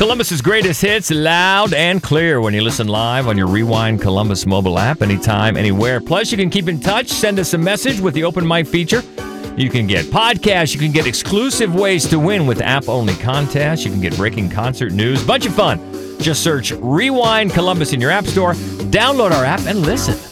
Columbus's greatest hits loud and clear when you listen live on your Rewind Columbus mobile app anytime, anywhere. Plus, you can keep in touch. Send us a message with the open mic feature. You can get podcasts. You can get exclusive ways to win with app-only contests. You can get breaking concert news. Bunch of fun. Just search Rewind Columbus in your app store. Download our app and listen.